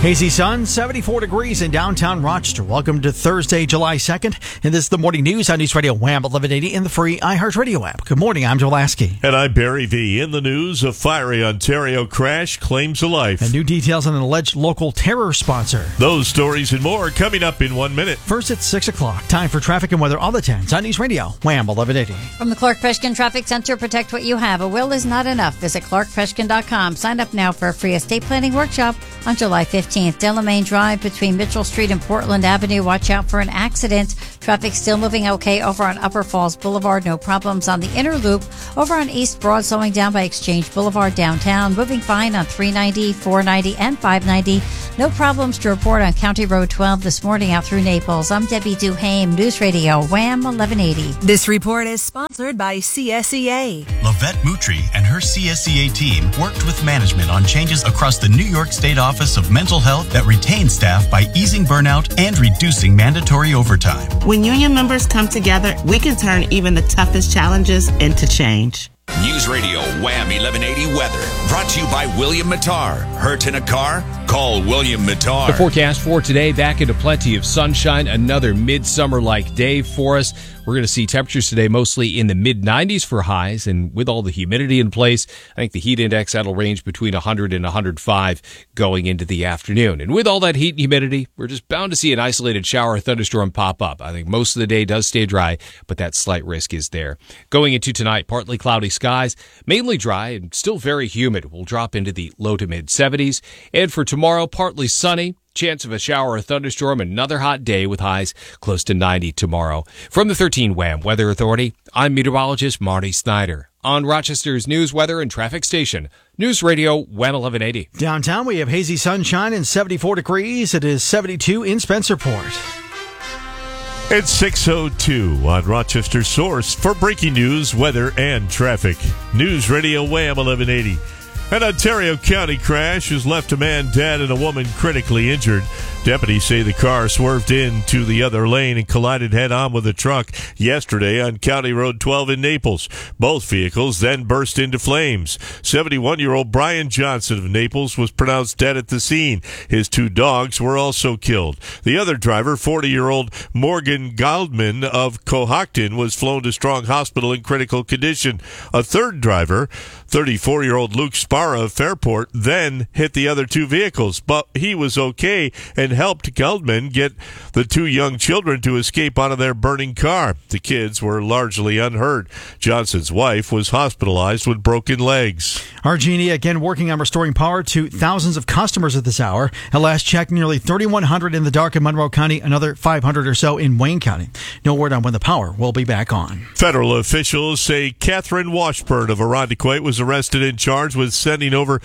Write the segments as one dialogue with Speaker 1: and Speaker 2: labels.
Speaker 1: Hazy sun, 74 degrees in downtown Rochester. Welcome to Thursday, July 2nd. And this is the morning news on News Radio Wham 1180 in the free iHeartRadio app. Good morning, I'm Joe Lasky.
Speaker 2: And I'm Barry V. In the news, a fiery Ontario crash claims a life.
Speaker 1: And new details on an alleged local terror sponsor.
Speaker 2: Those stories and more coming up in 1 minute.
Speaker 1: First at 6 o'clock. Time for traffic and weather all the 10s on News Radio Wham 1180.
Speaker 3: From the Clark Peshkin Traffic Center, protect what you have. A will is not enough. Visit clarkpeshkin.com. Sign up now for a free estate planning workshop on July 15th. Delamain Drive between Mitchell Street and Portland Avenue. Watch out for an accident. Traffic still moving okay over on Upper Falls Boulevard. No problems on the inner loop. Over on East Broad, slowing down by Exchange Boulevard downtown. Moving fine on 390, 490, and 590. No problems to report on County Road 12 this morning out through Naples. I'm Debbie Duhame, News Radio Wham 1180.
Speaker 4: This report is sponsored by CSEA.
Speaker 5: Lavette Moutry and her CSEA team worked with management on changes across the New York State Office of Mental Health that retain staff by easing burnout and reducing mandatory overtime.
Speaker 6: When union members come together, we can turn even the toughest challenges into change.
Speaker 7: News Radio Wham 1180 weather brought to you by William Mattar. Hurt in a car? Call William Mattar.
Speaker 8: The forecast for today, back into plenty of sunshine. Another midsummer-like day for us. We're going to see temperatures today mostly in the mid-90s for highs, and with all the humidity in place, I think the heat index, that'll range between 100 and 105 going into the afternoon. And with all that heat and humidity, we're just bound to see an isolated shower or thunderstorm pop up. I think most of the day does stay dry, but that slight risk is there. Going into tonight, partly cloudy skies, mainly dry and still very humid. We'll drop into the low to mid-70s. And for tomorrow, partly sunny. Chance of a shower or thunderstorm, another hot day with highs close to 90 tomorrow. From the 13 Wham Weather Authority, I'm meteorologist Marty Snyder. On Rochester's news, weather, and traffic station, News Radio Wham 1180.
Speaker 1: Downtown, we have hazy sunshine and 74 degrees. It is 72 in Spencerport.
Speaker 2: It's 6:02 on Rochester's source for breaking news, weather, and traffic. News Radio Wham 1180. An Ontario County crash has left a man dead and a woman critically injured. Deputies say the car swerved into the other lane and collided head-on with a truck yesterday on County Road 12 in Naples. Both vehicles then burst into flames. 71-year-old Brian Johnson of Naples was pronounced dead at the scene. His two dogs were also killed. The other driver, 40-year-old Morgan Goldman of Cohocton, was flown to Strong Hospital in critical condition. A third driver, 34-year-old Luke Sparra of Fairport, then hit the other two vehicles, but he was okay and helped Geldman get the two young children to escape out of their burning car. The kids were largely unhurt. Johnson's wife was hospitalized with broken legs.
Speaker 1: RG&E again working on restoring power to thousands of customers at this hour. At last check, nearly 3,100 in the dark in Monroe County, another 500 or so in Wayne County. No word on when the power will be back on.
Speaker 2: Federal officials say Catherine Washburn of Irondequoit was arrested and charged with sending over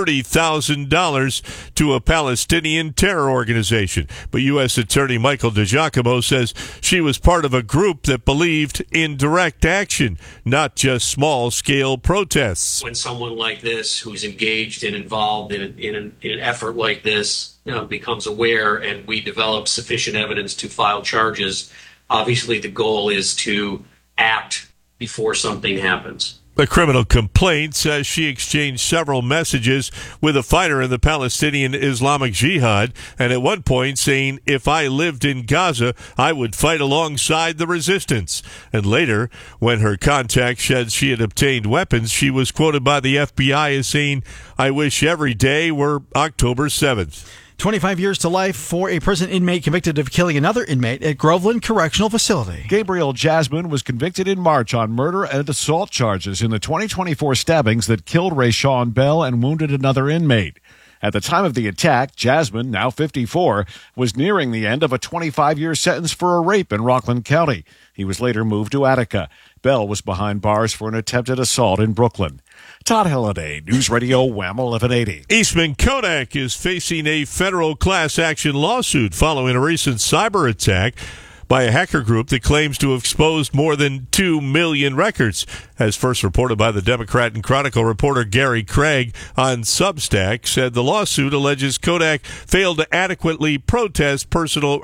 Speaker 2: $30,000 to a Palestinian terror organization. But U.S. Attorney Michael DiGiacomo says she was part of a group that believed in direct action, not just small-scale protests.
Speaker 9: When someone like this, who's engaged and involved in an effort like this, becomes aware and we develop sufficient evidence to file charges, obviously the goal is to act before something happens.
Speaker 2: The criminal complaint says she exchanged several messages with a fighter in the Palestinian Islamic Jihad, and at one point saying, "If I lived in Gaza, I would fight alongside the resistance." And later, when her contact said she had obtained weapons, she was quoted by the FBI as saying, "I wish every day were October 7th.
Speaker 1: 25 years to life for a prison inmate convicted of killing another inmate at Groveland Correctional Facility.
Speaker 10: Gabriel Jasmine was convicted in March on murder and assault charges in the 2024 stabbings that killed Rayshawn Bell and wounded another inmate. At the time of the attack, Jasmine, now 54, was nearing the end of a 25-year sentence for a rape in Rockland County. He was later moved to Attica. Bell was behind bars for an attempted assault in Brooklyn. Todd Halliday, News Radio Wham 1180.
Speaker 2: Eastman Kodak is facing a federal class action lawsuit following a recent cyber attack by a hacker group that claims to have exposed more than 2 million records. As first reported by the Democrat and Chronicle reporter Gary Craig on Substack, said the lawsuit alleges Kodak failed to adequately protect personal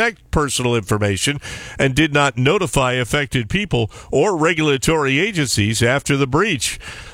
Speaker 2: information and did not notify affected people or regulatory agencies after the breach.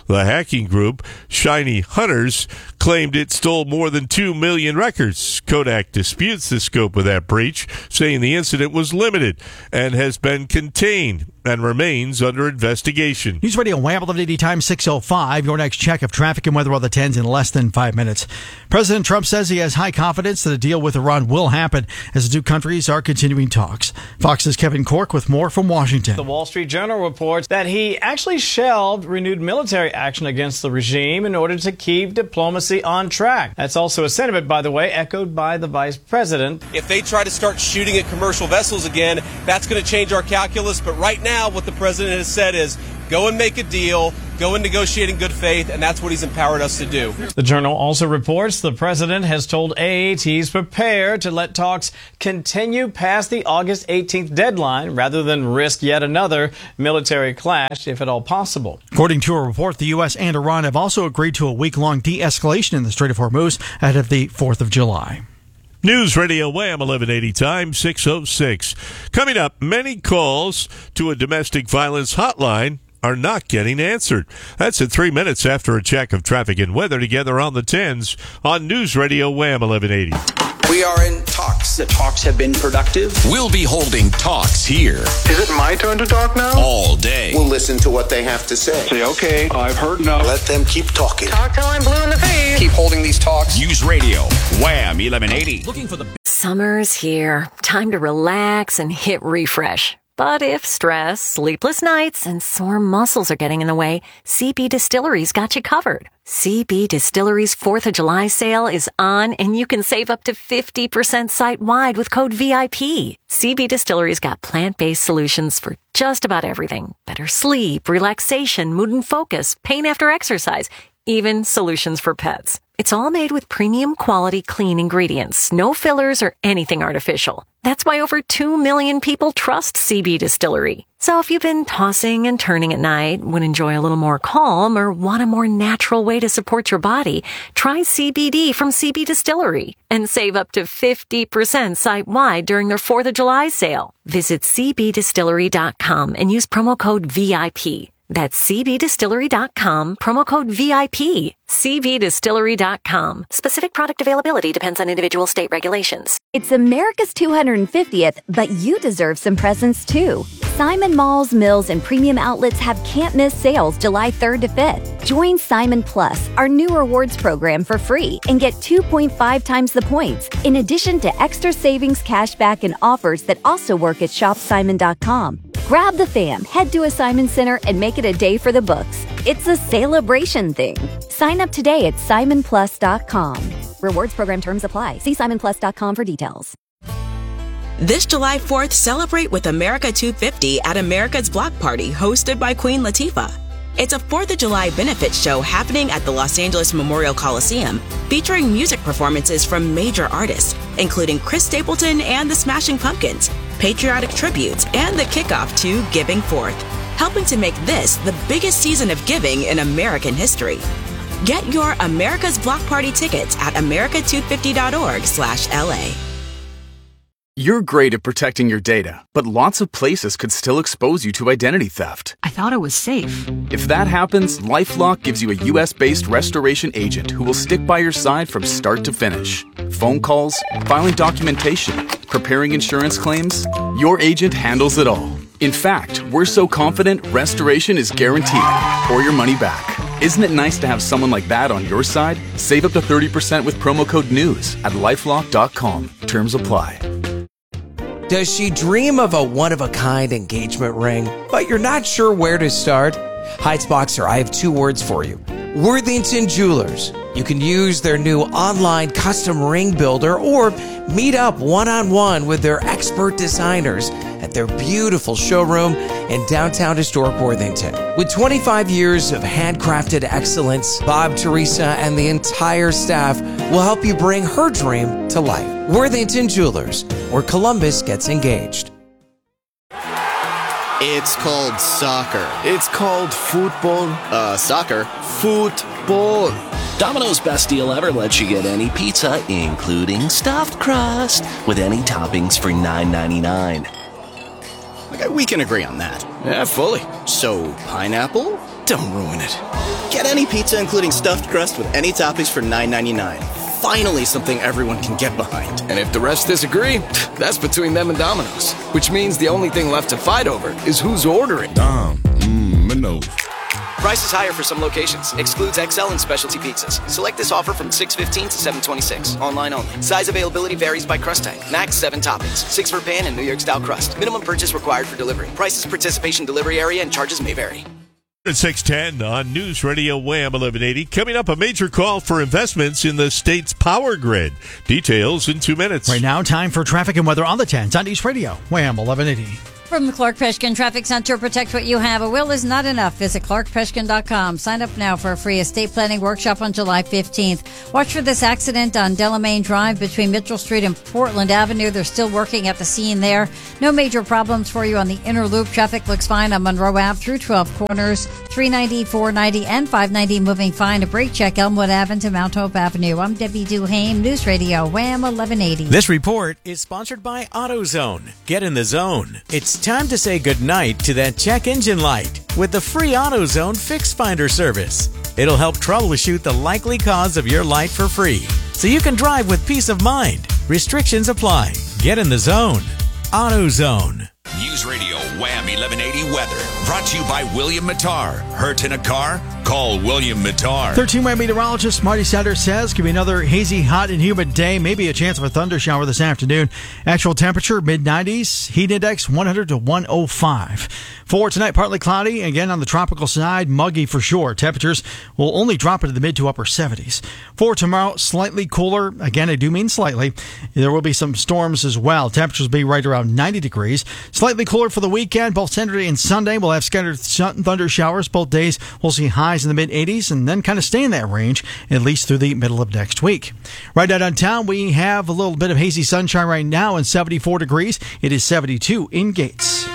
Speaker 2: The hacking group, Shiny Hunters, claimed it stole more than 2 million records. Kodak disputes the scope of that breach, saying the incident was limited and has been contained and remains under investigation.
Speaker 1: News Radio Wham 1180 time 6:05. Your next check of traffic and weather on the 10s in less than 5 minutes. President Trump says he has high confidence that a deal with Iran will happen as the two countries are continuing talks. Fox's Kevin Cork with more from Washington.
Speaker 11: The Wall Street Journal reports that he actually shelved renewed military action against the regime in order to keep diplomacy on track. That's also a sentiment, by the way, echoed by the vice president.
Speaker 12: If they try to start shooting at commercial vessels again, that's going to change our calculus. But right now, what the president has said is go and make a deal, go and negotiate in good faith, and that's what he's empowered us to do.
Speaker 11: The Journal also reports the president has told aide he's prepared to let talks continue past the August 18th deadline rather than risk yet another military clash, if at all possible.
Speaker 1: According to a report, the U.S. and Iran have also agreed to a week-long de-escalation in the Strait of Hormuz ahead of the 4th of July.
Speaker 2: News Radio Wham 1180 time 6:06. Coming up, many calls to a domestic violence hotline are not getting answered. That's at 3 minutes after a check of traffic and weather together on the 10s on News Radio Wham 1180.
Speaker 13: We are in talks. The talks have been productive.
Speaker 7: We'll be holding talks here.
Speaker 14: Is it my turn to talk now?
Speaker 7: All day.
Speaker 13: We'll listen to what they have to say.
Speaker 14: Say, okay, I've heard enough.
Speaker 13: Let them keep talking.
Speaker 14: Talk till I'm blue in the face.
Speaker 13: Keep holding these talks.
Speaker 7: News Radio Wham 1180.
Speaker 15: Looking for the Summer's here. Time to relax and hit refresh. But if stress, sleepless nights, and sore muscles are getting in the way, CB Distillery's got you covered. CB Distillery's 4th of July sale is on, and you can save up to 50% site-wide with code VIP. CB Distillery's got plant-based solutions for just about everything. Better sleep, relaxation, mood and focus, pain after exercise, even solutions for pets. It's all made with premium quality clean ingredients, no fillers or anything artificial. That's why over 2 million people trust CB Distillery. So if you've been tossing and turning at night, would enjoy a little more calm, or want a more natural way to support your body, try CBD from CB Distillery and save up to 50% site-wide during their 4th of July sale. Visit cbdistillery.com and use promo code VIP. That's cbdistillery.com, promo code VIP. cbdistillery.com. Specific product availability depends on individual state regulations.
Speaker 16: It's America's 250th, but you deserve some presents too. Simon Malls, Mills, and Premium Outlets have can't-miss sales July 3rd to 5th. Join Simon Plus, our new rewards program, for free and get 2.5 times the points, in addition to extra savings, cashback, and offers that also work at shopsimon.com. Grab the fam, head to a Simon Center, and make it a day for the books. It's a celebration thing. Sign up today at simonplus.com. Rewards program terms apply. See simonplus.com for details.
Speaker 4: This July 4th, celebrate with America 250 at America's Block Party, hosted by Queen Latifah. It's a 4th of July benefit show happening at the Los Angeles Memorial Coliseum, featuring music performances from major artists, including Chris Stapleton and the Smashing Pumpkins, patriotic tributes, and the kickoff to Giving Forth, helping to make this the biggest season of giving in American history. Get your America's Block Party tickets at america250.org/LA.
Speaker 17: You're great at protecting your data, but lots of places could still expose you to identity theft.
Speaker 18: I thought it was safe.
Speaker 17: If that happens, LifeLock gives you a U.S.-based restoration agent who will stick by your side from start to finish. Phone calls, filing documentation, preparing insurance claims, your agent handles it all. In fact, we're so confident restoration is guaranteed or your money back. Isn't it nice to have someone like that on your side? Save up to 30% with promo code NEWS at LifeLock.com. Terms apply.
Speaker 19: Does she dream of a one-of-a-kind engagement ring, but you're not sure where to start? Heights Boxer, I have 2 words for you. Worthington Jewelers. You can use their new online custom ring builder or meet up one-on-one with their expert designers at their beautiful showroom in downtown historic Worthington. With 25 years of handcrafted excellence, Bob, Teresa, and the entire staff will help you bring her dream to life. Worthington Jewelers, where Columbus gets engaged.
Speaker 20: It's called soccer. It's called football. Soccer. Football.
Speaker 21: Domino's best deal ever lets you get any pizza, including stuffed crust, with any toppings for $9.99.
Speaker 20: Okay, we can agree on that.
Speaker 21: Yeah, fully.
Speaker 20: So, pineapple? Don't ruin it. Get any pizza, including stuffed crust, with any toppings for $9.99. Finally, something everyone can get behind.
Speaker 18: And if the rest disagree, that's between them and Domino's. Which means the only thing left to fight over is who's ordering.
Speaker 22: Domino's.
Speaker 18: Price is higher for some locations. Excludes XL and specialty pizzas. Select this offer from 6/15 to 7/26. Online only. Size availability varies by crust type. Max 7 toppings. 6 for pan and New York style crust. Minimum purchase required for delivery. Prices, participation, delivery area, and charges may vary.
Speaker 2: At 6:10 on News Radio Wham 1180. Coming up, a major call for investments in the state's power grid. Details in 2 minutes.
Speaker 1: Right now, time for traffic and weather on the 10s on News Radio Wham 1180.
Speaker 3: From the Clark Peshkin Traffic Center, protect what you have. A will is not enough. Visit clarkpeshkin.com. Sign up now for a free estate planning workshop on July 15th. Watch for this accident on Delamain Drive between Mitchell Street and Portland Avenue. They're still working at the scene there. No major problems for you on the inner loop. Traffic looks fine on Monroe Ave through 12 Corners. 390, 490, and 590 moving fine. A brake check Elmwood Ave into Mount Hope Avenue. I'm Debbie Duhame, News Radio Wham 1180.
Speaker 23: This report is sponsored by AutoZone. Get in the zone. It's time to say goodnight to that check engine light with the free AutoZone Fix Finder service. It'll help troubleshoot the likely cause of your light for free, so you can drive with peace of mind. Restrictions apply. Get in the zone. AutoZone.
Speaker 7: News Radio Wham 1180 weather. Brought to you by William Mattar. Hurt in a car? Call William Mattar.
Speaker 1: 13 Wham meteorologist Marty Sutter says could be another hazy, hot, and humid day. Maybe a chance of a thunder shower this afternoon. Actual temperature mid-90s. Heat index 100 to 105. For tonight, partly cloudy. Again, on the tropical side, muggy for sure. Temperatures will only drop into the mid to upper 70s. For tomorrow, slightly cooler. Again, I do mean slightly. There will be some storms as well. Temperatures will be right around 90 degrees. Slightly cooler for the weekend. Both Saturday and Sunday we'll have scattered thunder showers. Both days we'll see highs in the mid-80s and then kind of stay in that range at least through the middle of next week. Right out downtown, we have a little bit of hazy sunshine right now and 74 degrees. It is 72 in Gates.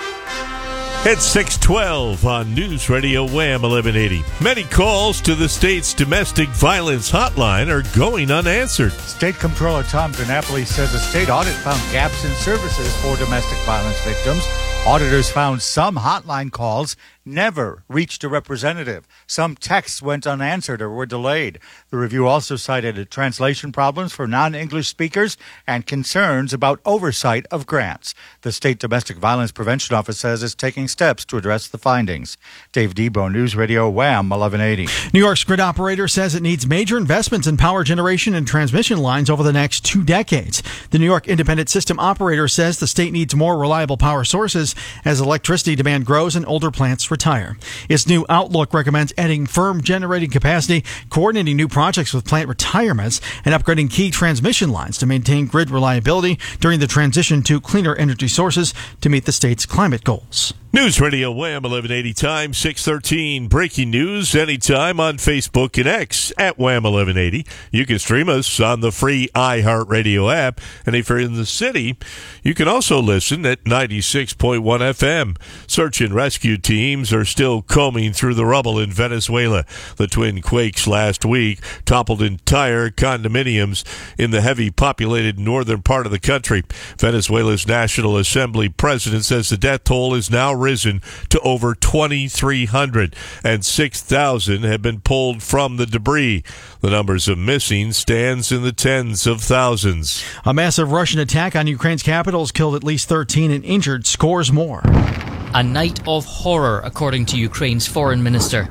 Speaker 2: It's 6:12 on News Radio Wham 1180. Many calls to the state's domestic violence hotline are going unanswered.
Speaker 24: State Comptroller Tom DiNapoli says a state audit found gaps in services for domestic violence victims. Auditors found some hotline calls never reached a representative. Some texts went unanswered or were delayed. The review also cited translation problems for non-English speakers and concerns about oversight of grants. The State Domestic Violence Prevention Office says it's taking steps to address the findings. Dave Debo, News Radio Wham 1180.
Speaker 1: New York's grid operator says it needs major investments in power generation and transmission lines over the next 2 decades. The New York Independent System Operator says the state needs more reliable power sources as electricity demand grows and older plants retire. Its new outlook recommends adding firm generating capacity, coordinating new projects with plant retirements, and upgrading key transmission lines to maintain grid reliability during the transition to cleaner energy sources to meet the state's climate goals.
Speaker 2: News Radio Wham 1180 time 6:13. Breaking news anytime on Facebook and X at Wham 1180. You can stream us on the free iHeartRadio app, and if you're in the city, you can also listen at 96.1 FM. Search and rescue teams are still combing through the rubble in Venezuela. The twin quakes last week toppled entire condominiums in the heavy populated northern part of the country. Venezuela's National Assembly president says the death toll is now risen to over 2,300 and 6,000 have been pulled from the debris. The numbers of missing stands in the tens of thousands.
Speaker 1: A massive Russian attack on Ukraine's capital has killed at least 13 and injured scores more.
Speaker 25: A night of horror, according to Ukraine's foreign minister.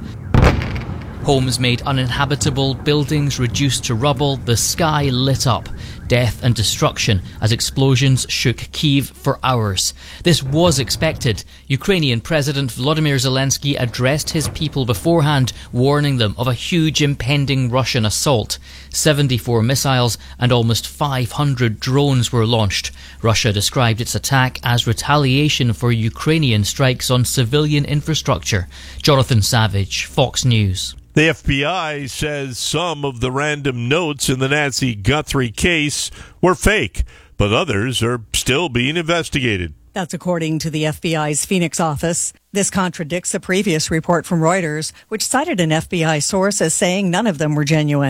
Speaker 25: Homes made uninhabitable, buildings reduced to rubble, the sky lit up. Death and destruction as explosions shook Kyiv for hours. This was expected. Ukrainian President Volodymyr Zelensky addressed his people beforehand, warning them of a huge impending Russian assault. 74 missiles and almost 500 drones were launched. Russia described its attack as retaliation for Ukrainian strikes on civilian infrastructure. Jonathan Savage, Fox News.
Speaker 2: The FBI says some of the random notes in the Nancy Guthrie case were fake, but others are still being investigated.
Speaker 26: That's according to the FBI's Phoenix office. This contradicts the previous report from Reuters, which cited an FBI source as saying none of them were genuine.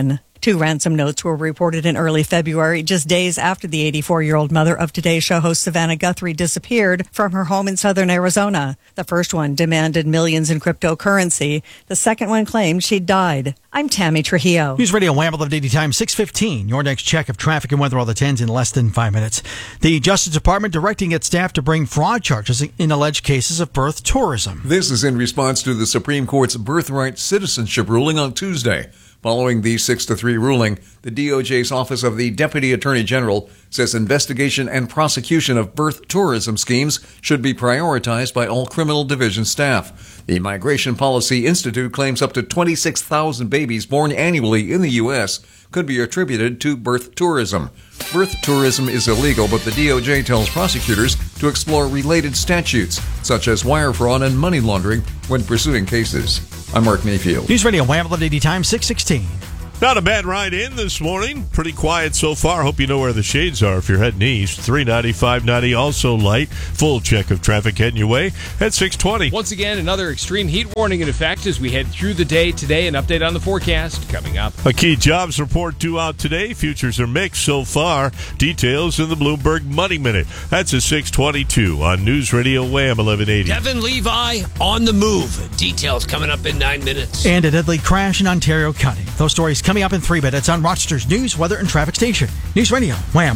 Speaker 26: 2 ransom notes were reported in early February, just days after the 84-year-old mother of Today Show host Savannah Guthrie disappeared from her home in southern Arizona. The first one demanded millions in cryptocurrency. The second one claimed she'd died. I'm Tammy Trujillo.
Speaker 1: News Radio Wham 1180 time 6:15. Your next check of traffic and weather all the 10s in less than 5 minutes. The Justice Department directing its staff to bring fraud charges in alleged cases of birth tourism.
Speaker 5: This is in response to the Supreme Court's birthright citizenship ruling on Tuesday. Following the 6-3 ruling, the DOJ's Office of the Deputy Attorney General says investigation and prosecution of birth tourism schemes should be prioritized by all criminal division staff. The Migration Policy Institute claims up to 26,000 babies born annually in the U.S. could be attributed to birth tourism. Birth tourism is illegal, but the DOJ tells prosecutors to explore related statutes, such as wire fraud and money laundering, when pursuing cases. I'm Mark Mayfield.
Speaker 1: News Radio Wham 1180 time 6:16.
Speaker 2: Not a bad ride in this morning. Pretty quiet so far. Hope you know where the shades are if you're heading east. 390, 590, also light. Full check of traffic heading your way at 620.
Speaker 6: Once again, another extreme heat warning in effect as we head through the day today. An update on the forecast coming up.
Speaker 2: A key jobs report due out today. Futures are mixed so far. Details in the Bloomberg Money Minute. That's at 622 on News Radio Wham 1180.
Speaker 8: Kevin Levi on the move. Details coming up in 9 minutes.
Speaker 1: And a deadly crash in Ontario County. Those stories coming up in 3 minutes on Rochester's news, weather, and traffic station. News Radio Wham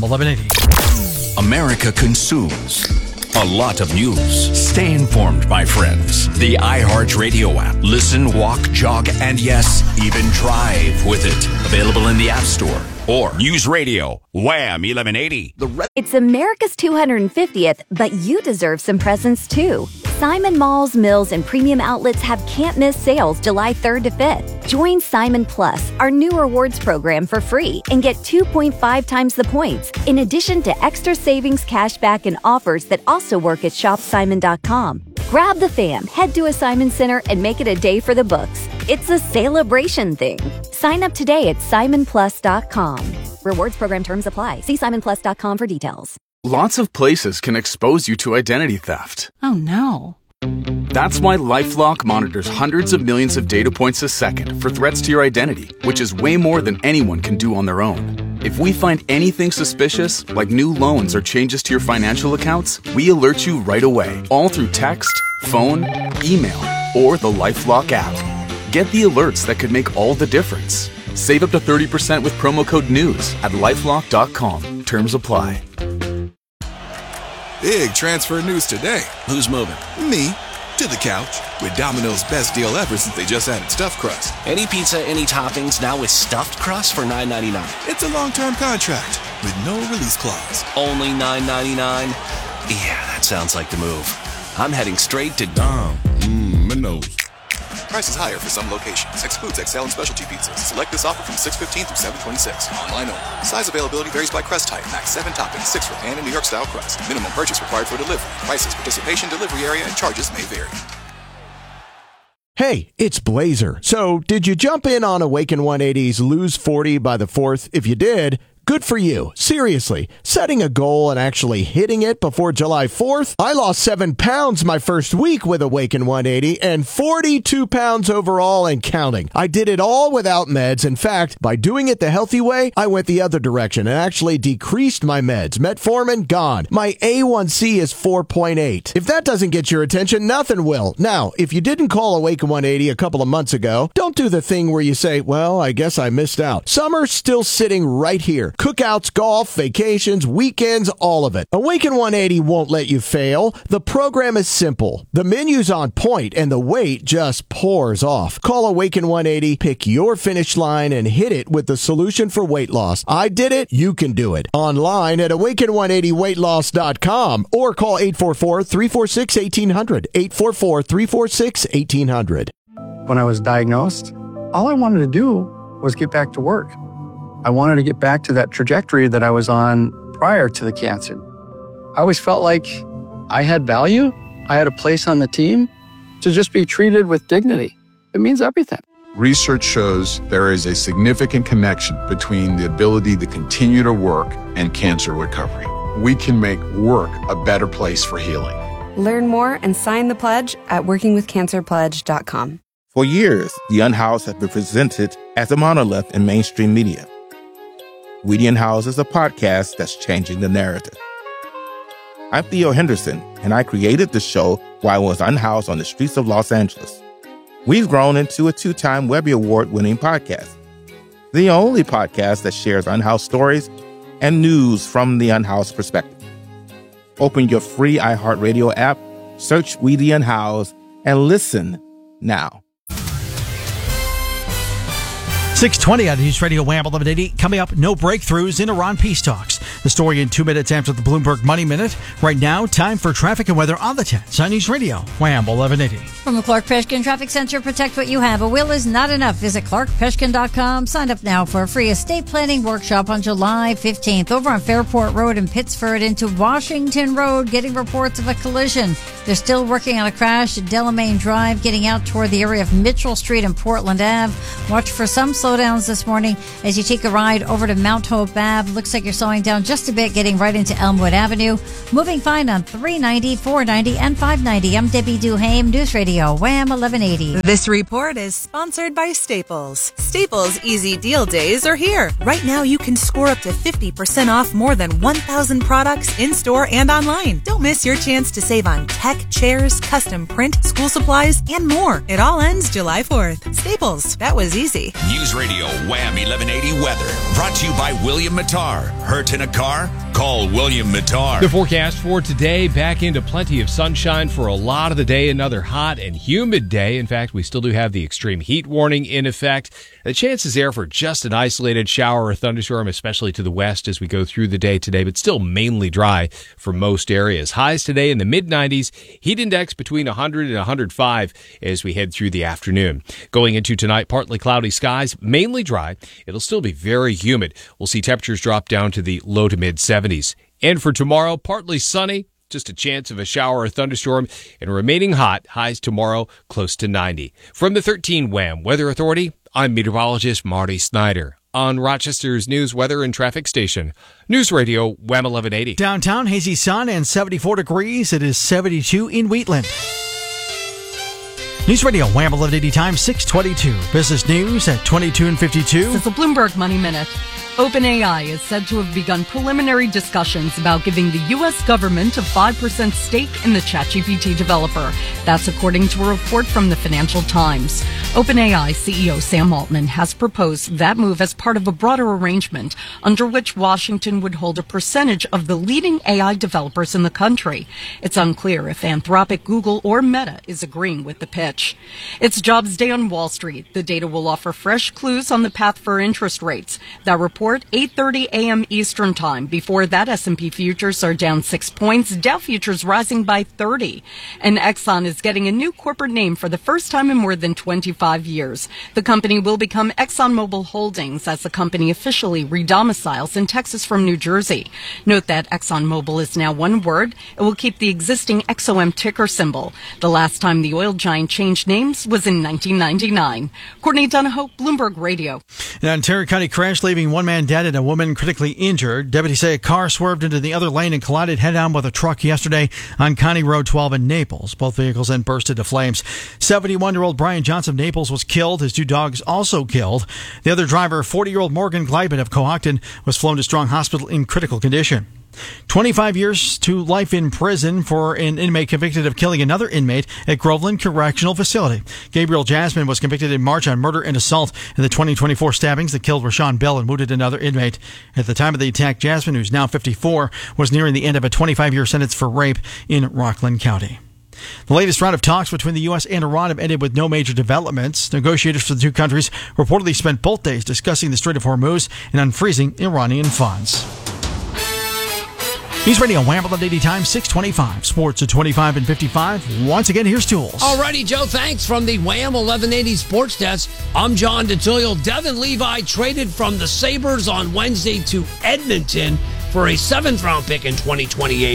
Speaker 1: 1180.
Speaker 7: America consumes a lot of news. Stay informed, my friends. The iHeartRadio app. Listen, walk, jog, and yes, even drive with it. Available in the App Store or News Radio Wham 1180.
Speaker 16: It's America's 250th, but you deserve some presents too. Simon Malls, Mills, and Premium Outlets have can't-miss sales July 3rd to 5th. Join Simon Plus, our new rewards program, for free and get 2.5 times the points, in addition to extra savings, cashback, and offers that also work at shopsimon.com. Grab the fam, head to a Simon Center, and make it a day for the books. It's a celebration thing. Sign up today at simonplus.com. Rewards program terms apply. See simonplus.com for details.
Speaker 17: Lots of places can expose you to identity theft.
Speaker 9: Oh no.
Speaker 17: That's why LifeLock monitors hundreds of millions of data points a second for threats to your identity, which is way more than anyone can do on their own. If we find anything suspicious, like new loans or changes to your financial accounts, we alert you right away, all through text, phone, email, or the LifeLock app. Get the alerts that could make all the difference. Save up to 30% with promo code NEWS at LifeLock.com. Terms apply.
Speaker 22: Big transfer news today.
Speaker 21: Who's moving?
Speaker 22: Me. To the couch. With Domino's best deal ever since they just added stuffed crust.
Speaker 21: Any pizza, any toppings, now with stuffed crust for $9.99.
Speaker 22: It's a long-term contract with no release clause.
Speaker 21: Only $9.99? Yeah, that sounds like the move. I'm heading straight to
Speaker 22: Domino's.
Speaker 10: Prices higher for some locations. Excludes XL and specialty pizzas. Select this offer from 6/15 through 7/26. Online only. Size availability varies by crust type. Max 7 toppings, 6 for pan and New York style crust. Minimum purchase required for delivery. Prices, participation, delivery area, and charges may vary.
Speaker 12: Hey, it's Blazer. So, did you jump in on Awaken 180's Lose 40 by the 4th? If you did, good for you. Seriously, setting a goal and actually hitting it before July 4th? I lost 7 pounds my first week with Awaken 180 and 42 pounds overall and counting. I did it all without meds. In fact, by doing it the healthy way, I went the other direction and actually decreased my meds. Metformin, gone. My A1C is 4.8. If that doesn't get your attention, nothing will. Now, if you didn't call Awaken 180 a couple of months ago, don't do the thing where you say, well, I guess I missed out. Summer's still sitting right here. Cookouts, golf, vacations, weekends, all of it. Awaken 180 won't let you fail. The program is simple. The menu's on point and the weight just pours off. Call Awaken 180, pick your finish line, and hit it with the solution for weight loss. I did it. You can do it. Online at awaken180weightloss.com or call 844-346-1800. 844-346-1800.
Speaker 27: When I was diagnosed, all I wanted to do was get back to work. I wanted to get back to that trajectory that I was on prior to the cancer. I always felt like I had value. I had a place on the team. To just be treated with dignity, it means everything.
Speaker 22: Research shows there is a significant connection between the ability to continue to work and cancer recovery. We can make work a better place for healing.
Speaker 28: Learn more and sign the pledge at workingwithcancerpledge.com.
Speaker 4: For years, the Unhoused has been presented as a monolith in mainstream media. We the Unhoused is a podcast that's changing the narrative. I'm Theo Henderson, and I created the show while I was unhoused on the streets of Los Angeles. We've grown into a 2-time Webby Award-winning podcast, the only podcast that shares unhoused stories and news from the unhoused perspective. Open your free iHeartRadio app, search We the Unhoused, and listen now.
Speaker 1: 6:20 on News Radio Wham 1180. Coming up, no breakthroughs in Iran peace talks. The story in 2 minutes after the Bloomberg Money Minute. Right now, time for traffic and weather on the 10s on News Radio Wham 1180.
Speaker 3: From the Clark Peshkin Traffic Center, protect what you have. A will is not enough. Visit clarkpeshkin.com. Sign up now for a free estate planning workshop on July 15th. Over on Fairport Road in Pittsford into Washington Road, getting reports of a collision. They're still working on a crash at Delamain Drive, getting out toward the area of Mitchell Street and Portland Ave. Watch for some slowdowns this morning as you take a ride over to Mount Hope Ave. Looks like you're slowing down just a bit, getting right into Elmwood Avenue. Moving fine on 390, 490, and 590. I'm Debbie Duhame, News Radio Wham 1180.
Speaker 9: This report is sponsored by Staples. Staples Easy Deal Days are here. Right now you can score up to 50% off more than 1,000 products in-store and online. Don't miss your chance to save on tech, chairs, custom print, school supplies, and more. It all ends July 4th. Staples, that was easy.
Speaker 7: News Radio Wham 1180 weather brought to you by William Mattar. Hurt in a car? Call William Mattar.
Speaker 6: The forecast for today, back into plenty of sunshine for a lot of the day. Another hot and humid day. In fact, we still do have the extreme heat warning in effect. The chances there for just an isolated shower or thunderstorm, especially to the west as we go through the day today, but still mainly dry for most areas. Highs today in the mid-90s. Heat index between 100 and 105 as we head through the afternoon. Going into tonight, partly cloudy skies, mainly dry. It'll still be very humid. We'll see temperatures drop down to the low to mid-70s. And for tomorrow, partly sunny, just a chance of a shower or thunderstorm, and remaining hot, highs tomorrow close to 90. From the 13 Wham Weather Authority, I'm meteorologist Marty Snyder. On Rochester's news, weather, and traffic station, News Radio Wham 1180.
Speaker 1: Downtown, hazy sun and 74 degrees. It is 72 in Wheatland. News Radio Wham 1180 time, 6:22. Business news at 22 and 52.
Speaker 11: This is the Bloomberg Money Minute. OpenAI is said to have begun preliminary discussions about giving the U.S. government a 5% stake in the ChatGPT developer. That's according to a report from the Financial Times. OpenAI CEO Sam Altman has proposed that move as part of a broader arrangement under which Washington would hold a percentage of the leading AI developers in the country. It's unclear if Anthropic, Google, or Meta is agreeing with the pitch. It's Jobs Day on Wall Street. The data will offer fresh clues on the path for interest rates. That report 8:30 a.m. Eastern Time. Before that, S&P futures are down 6 points, Dow futures rising by 30. And Exxon is getting a new corporate name for the first time in more than 25 years. The company will become ExxonMobil Holdings as the company officially redomiciles in Texas from New Jersey. Note that ExxonMobil is now one word. It will keep the existing XOM ticker symbol. The last time the oil giant changed names was in 1999. Courtney Donahoe, Bloomberg Radio.
Speaker 1: An Ontario County crash leaving one man dead and a woman critically injured. Deputies say a car swerved into the other lane and collided head-on with a truck yesterday on County Road 12 in Naples. Both vehicles then burst into flames. 71-year-old Brian Johnson of Naples was killed. His 2 dogs also killed. The other driver, 40-year-old Morgan Gleibman of Cohocton, was flown to Strong Hospital in critical condition. 25 years to life in prison for an inmate convicted of killing another inmate at Groveland Correctional Facility. Gabriel Jasmine was convicted in March on murder and assault in the 2024 stabbings that killed Rashawn Bell and wounded another inmate. At the time of the attack, Jasmine, who's now 54, was nearing the end of a 25-year sentence for rape in Rockland County. The latest round of talks between the U.S. and Iran have ended with no major developments. Negotiators for the two countries reportedly spent both days discussing the Strait of Hormuz and unfreezing Iranian funds. News Radio Wham 1180 time, 6:25. Sports at 25 and 55. Once again, here's Tools.
Speaker 8: Alrighty, Joe. Thanks from the Wham 1180 Sports Desk. I'm John DeTullio. Devin Levi traded from the Sabres on Wednesday to Edmonton for a 7th-round pick in 2028.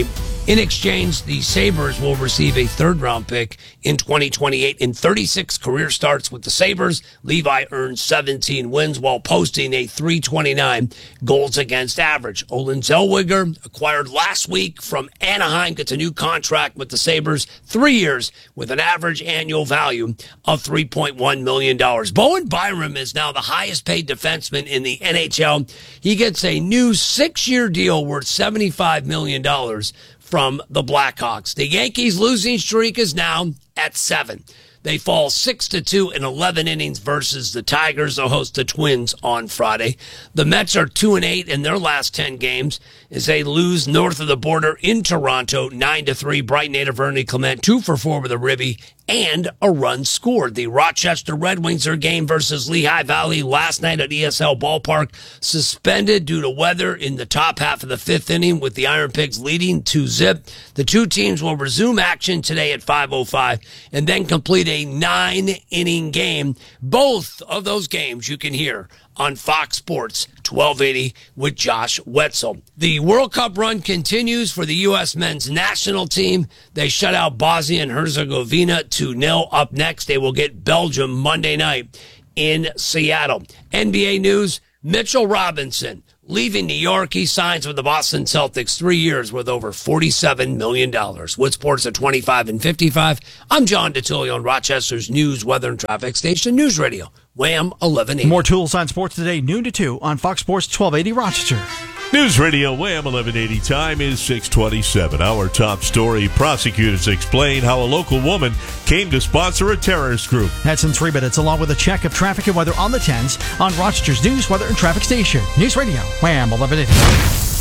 Speaker 8: In exchange, the Sabres will receive a third-round pick in 2028. In 36 career starts with the Sabres, Levi earned 17 wins while posting a .329 goals against average. Olin Zellweger, acquired last week from Anaheim, gets a new contract with the Sabres, 3 years with an average annual value of $3.1 million. Bowen Byram is now the highest-paid defenseman in the NHL. He gets a new 6-year deal worth $75 million from the Blackhawks. The Yankees' losing streak is now at 7. They fall 6-2 in 11 innings versus the Tigers. They'll host the Twins on Friday. The Mets are 2-8 in their last 10 games as they lose north of the border in Toronto 9-3. Bright native Ernie Clement 2-for-4 with a ribby and a run scored. The Rochester Red Wings, their game versus Lehigh Valley last night at ESL Ballpark, suspended due to weather in the top half of the 5th inning with the Iron Pigs leading 2-0. The two teams will resume action today at 5:05 and then complete a 9-inning game. Both of those games you can hear on Fox Sports 1280 with Josh Wetzel. The World Cup run continues for the U.S. men's national team. They shut out Bosnia and Herzegovina 2-0. Up next, they will get Belgium Monday night in Seattle. NBA news, Mitchell Robinson leaving New York. He signs with the Boston Celtics 3 years with over $47 million. With sports at 25 and 55, I'm John DeTilio on Rochester's news, weather, and traffic station, News Radio, Wham 1180.
Speaker 1: More tools on sports today, noon to 2 on Fox Sports 1280 Rochester.
Speaker 2: News Radio Wham 1180. Time is 6:27. Our top story: prosecutors explain how a local woman came to sponsor a terrorist group.
Speaker 1: That's in 3 minutes, along with a check of traffic and weather on the 10s on Rochester's news, weather, and traffic station. News Radio Wham 1180.